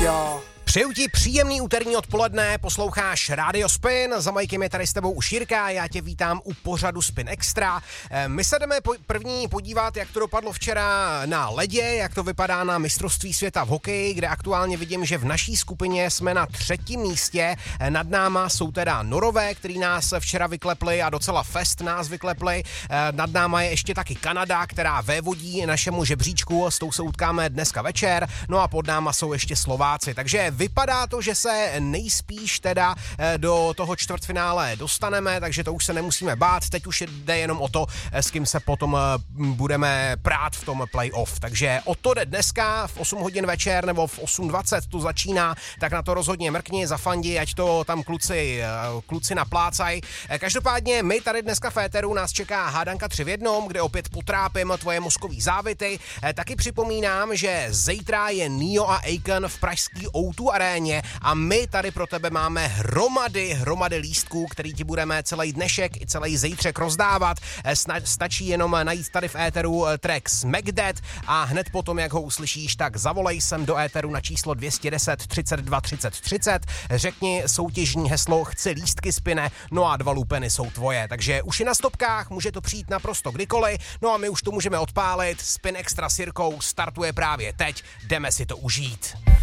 Jo. Přeju ti příjemný úterní odpoledne, posloucháš Radio Spin, za Majkem je tady s tebou už Jirka, já tě vítám u pořadu Spin Extra. My se jdeme první podívat, jak to dopadlo včera na ledě, jak to vypadá na mistrovství světa v hokeji, kde aktuálně vidím, že v naší skupině jsme na 3. místě, nad náma jsou teda Norové, který nás včera vyklepli a docela fest nás vyklepli, nad náma je ještě taky Kanada, která vévodí našemu žebříčku, s tou se utkáme dneska večer, no a pod náma jsou ještě Slováci, takže vypadá to, že se nejspíš teda do toho čtvrtfinále dostaneme, takže to už se nemusíme bát, teď už jde jenom o to, s kým se potom budeme prát v tom playoff, takže o to jde dneska v 8 hodin večer nebo v 8:20 to začíná, tak na to rozhodně mrkni, zafandi, ať to tam kluci naplácaj. Každopádně my tady dneska v éteru nás čeká hádanka 3 v 1, kde opět potrápím tvoje mozkový závity. Taky připomínám, že zítra je Nio a Akon v pražský O2 aréně a my tady pro tebe máme hromady lístků, který ti budeme celý dnešek i celý zítřek rozdávat. Stačí jenom najít tady v éteru track Smackdead a hned potom, jak ho uslyšíš, tak zavolej sem do éteru na číslo 210 32 30 30. Řekni soutěžní heslo chci lístky Spine, no a 2 lupeny jsou tvoje. Takže už je na stopkách, může to přijít naprosto kdykoliv, no a my už to můžeme odpálit. Spin Extra s Jirkou startuje právě teď, jdeme si to užít.